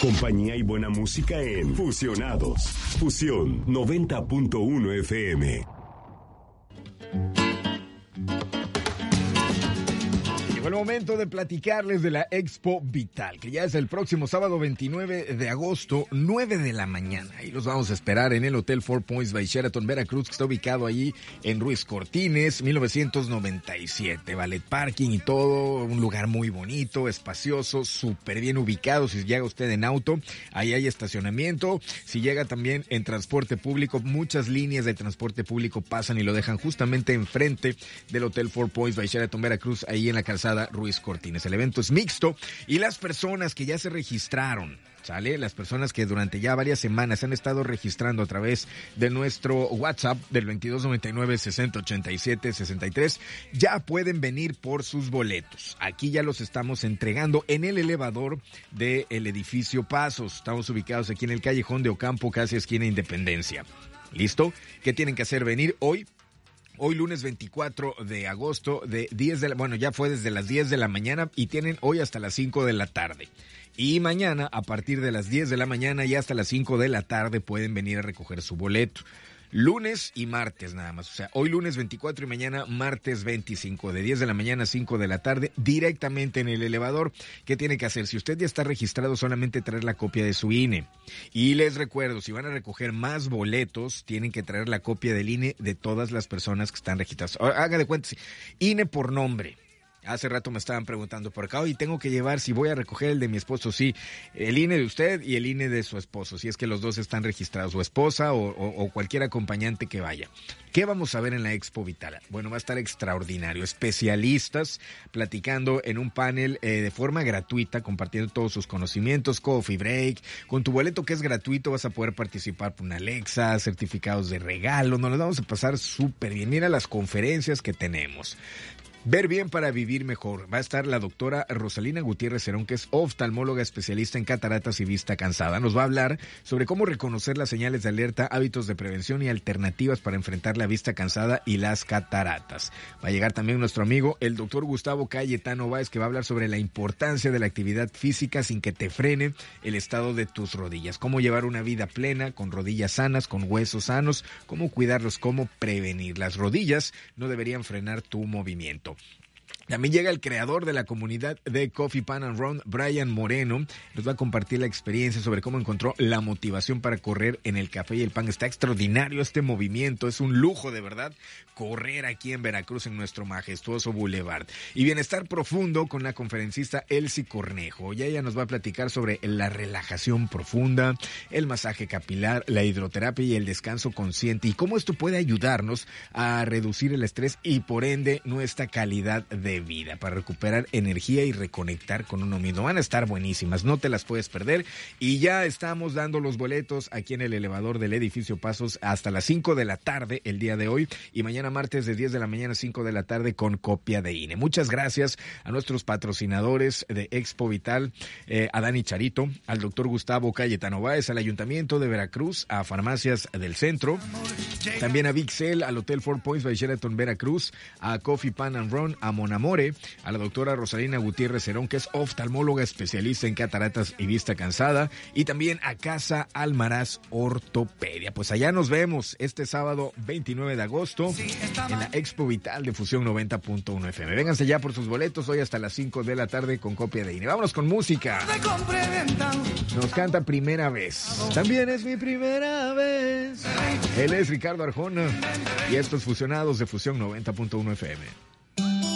Compañía y buena música en Fusionados. Fusión 90.1 FM. Llegó el momento de platicarles de la Expo Vital, que ya es el próximo sábado 29 de agosto, 9 de la mañana. Y los vamos a esperar en el Hotel Four Points by Sheraton Veracruz, que está ubicado allí en Ruiz Cortines, 1997. Ballet parking y todo, un lugar muy bonito, espacioso, súper bien ubicado. Si llega usted en auto, ahí hay estacionamiento. Si llega también en transporte público, muchas líneas de transporte público pasan y lo dejan justamente enfrente del Hotel Four Points by Sheraton Veracruz, ahí en la calzada Ruiz Cortines. El evento es mixto y las personas que ya se registraron, ¿sale? Las personas que durante ya varias semanas han estado registrando a través de nuestro WhatsApp del 2299-6087-63, ya pueden venir por sus boletos. Aquí ya los estamos entregando en el elevador del edificio Pasos. Estamos ubicados aquí en el callejón de Ocampo, casi esquina Independencia. ¿Listo? ¿Qué tienen que hacer? Venir hoy lunes 24 de agosto, ya fue desde las 10 de la mañana y tienen hoy hasta las 5 de la tarde. Y mañana, a partir de las 10 de la mañana y hasta las 5 de la tarde, pueden venir a recoger su boleto. Lunes y martes nada más, o sea, hoy lunes 24 y mañana martes 25, de 10 de la mañana a 5 de la tarde, directamente en el elevador. ¿Qué tiene que hacer? Si usted ya está registrado, solamente traer la copia de su INE. Y les recuerdo, si van a recoger más boletos, tienen que traer la copia del INE de todas las personas que están registradas. Haga de cuenta, INE por nombre. Hace rato me estaban preguntando por acá, y tengo que llevar, si voy a recoger el de mi esposo, sí, el INE de usted y el INE de su esposo, si es que los dos están registrados, su esposa o cualquier acompañante que vaya. ¿Qué vamos a ver en la Expo Vital? Bueno, va a estar extraordinario. Especialistas platicando en un panel de forma gratuita, compartiendo todos sus conocimientos, coffee break. Con tu boleto que es gratuito vas a poder participar por una Alexa, certificados de regalo. Nos los vamos a pasar súper bien. Mira las conferencias que tenemos. Ver bien para vivir mejor. Va a estar la doctora Rosalina Gutiérrez Cerón, que es oftalmóloga especialista en cataratas y vista cansada. Nos va a hablar sobre cómo reconocer las señales de alerta, hábitos de prevención y alternativas para enfrentar la vista cansada y las cataratas. Va a llegar también nuestro amigo, el doctor Gustavo Cayetano Báez, que va a hablar sobre la importancia de la actividad física sin que te frene el estado de tus rodillas. Cómo llevar una vida plena, con rodillas sanas, con huesos sanos, cómo cuidarlos, cómo prevenir. Las rodillas no deberían frenar tu movimiento. También llega el creador de la comunidad de Coffee Pan and Run, Brian Moreno. Nos va a compartir la experiencia sobre cómo encontró la motivación para correr en el café y el pan. Está extraordinario este movimiento, es un lujo de verdad correr aquí en Veracruz en nuestro majestuoso boulevard. Y bienestar profundo con la conferencista Elsie Cornejo. Y ella nos va a platicar sobre la relajación profunda, el masaje capilar, la hidroterapia y el descanso consciente. Y cómo esto puede ayudarnos a reducir el estrés y por ende nuestra calidad de vida, para recuperar energía y reconectar con uno mismo. Van a estar buenísimas, no te las puedes perder. Y ya estamos dando los boletos aquí en el elevador del edificio Pasos hasta las 5 de la tarde el día de hoy, y mañana martes de 10 de la mañana a 5 de la tarde con copia de INE. Muchas gracias a nuestros patrocinadores de Expo Vital, a Dani Charito, al doctor Gustavo Cayetano Báez, al Ayuntamiento de Veracruz, a Farmacias del Centro, también a Vixel, al Hotel Four Points by Sheraton Veracruz, a Coffee Pan and Run, a Monamore, a la doctora Rosalina Gutiérrez Cerón, que es oftalmóloga especialista en cataratas y vista cansada, y también a Casa Almaraz Ortopedia. Pues allá nos vemos este sábado 29 de agosto en la Expo Vital de Fusión 90.1 FM. Vénganse ya por sus boletos hoy hasta las 5 de la tarde con copia de INE. Vámonos con música. Nos canta Primera Vez. También es mi primera vez. Él es Ricardo Arjona y estos Fusionados de Fusión 90.1 FM.